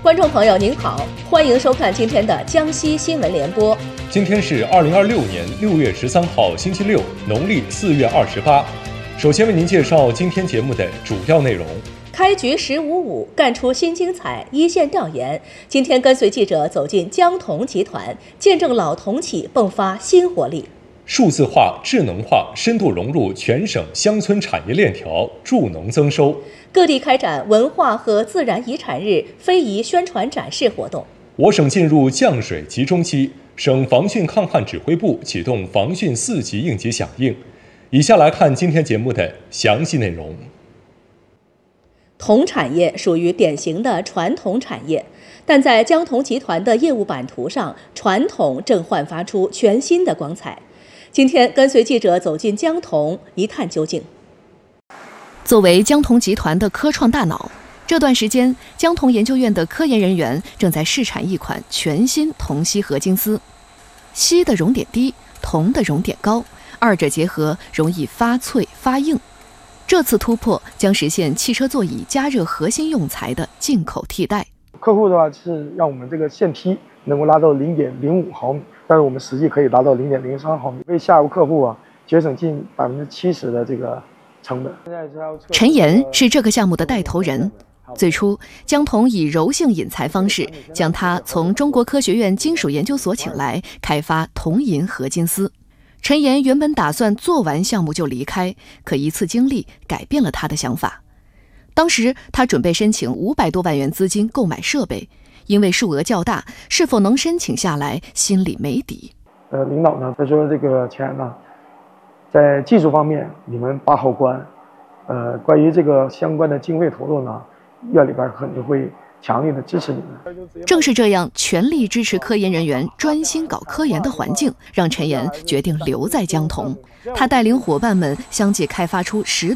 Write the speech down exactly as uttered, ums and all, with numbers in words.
观众朋友您好，欢迎收看今天的江西新闻联播。 今天是二零二六年六月十三号，星期六，农历四月二十八。首先为您介绍今天节目的主要内容。 开局十五五，干出新精彩。一线调研，今天跟随记者走进江铜集团，见证老铜企迸发新活力。 数字化、智能化深度融入全省乡村产业链条，助农增收。 各地开展文化和自然遗产日非遗宣传展示活动。 我省进入降水集中期，省防汛抗旱指挥部启动防汛四级应急响应。以下来看今天节目的详细内容。 铜产业属于典型的传统产业，但在江铜集团的业务版图上，传统正焕发出全新的光彩。今天跟随记者走进江铜，一探究竟。 作为江铜集团的科创大脑，这段时间江铜研究院的科研人员正在试产一款全新铜锡合金丝。锡的熔点低，铜的熔点高，二者结合容易发脆发硬。这次突破将实现汽车座椅加热核心用材的进口替代。 客户的话是让我们这个线梯能够拉到零点零五毫米，但是我们实际可以达到零点零三毫米，为下游客户啊节省近百分之七十的这个成本。 陈岩是这个项目的带头人。最初，江铜以柔性引材方式将他从中国科学院金属研究所请来，开发铜银合金丝。陈岩原本打算做完项目就离开，可一次经历改变了他的想法。当时他准备申请五百多万元资金购买设备，因为数额较大，是否能申请下来，心里没底。 呃，领导呢，他说这个钱呢，在技术方面你们把好关，呃，关于这个相关的经费投入呢，院里边肯定会强力的支持你们。 正是这样全力支持科研人员专心搞科研的环境，让陈岩决定留在江铜。他带领伙伴们相继开发出十